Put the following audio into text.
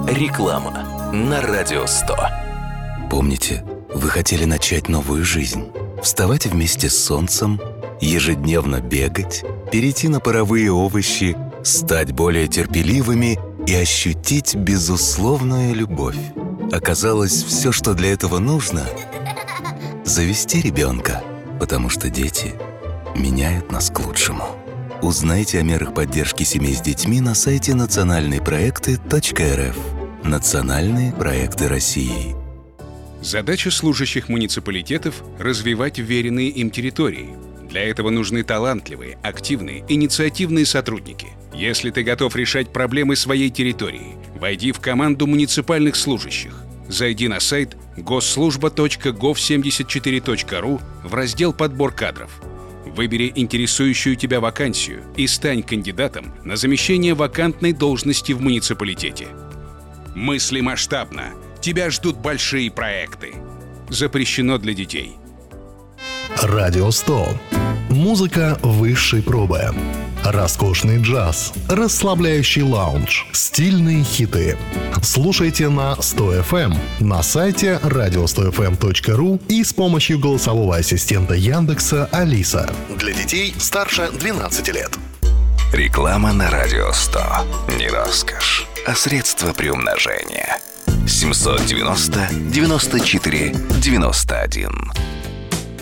Реклама на Радио 100. Помните, вы хотели начать новую жизнь? Вставать вместе с солнцем, ежедневно бегать, перейти на паровые овощи, стать более терпеливыми и ощутить безусловную любовь. Оказалось, все, что для этого нужно – завести ребенка, потому что дети меняют нас к лучшему. Узнайте о мерах поддержки семей с детьми на сайте национальныйпроекты.рф. Национальные проекты России. Задача служащих муниципалитетов – развивать вверенные им территории. Для этого нужны талантливые, активные, инициативные сотрудники. Если ты готов решать проблемы своей территории, войди в команду муниципальных служащих. Зайди на сайт gosslужба.gov74.ru в раздел «Подбор кадров». Выбери интересующую тебя вакансию и стань кандидатом на замещение вакантной должности в муниципалитете. Мысли масштабно. Тебя ждут большие проекты. Запрещено для детей. Радио 100. Музыка высшей пробы. Роскошный джаз, расслабляющий лаунж, стильные хиты. Слушайте на 100 FM, на сайте radio100fm.ru и с помощью голосового ассистента Яндекса Алиса. Для детей старше 12 лет. Реклама на Радио 100. Не роскошь, а средство приумножения. 790 94 91.